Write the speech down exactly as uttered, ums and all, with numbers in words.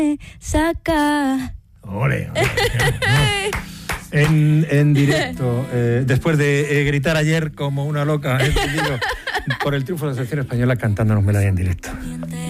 saca. Ole, ole. En, en directo, eh, después de eh, gritar ayer como una loca, eh, digo, por el triunfo de la selección española cantándonos Melodía en directo.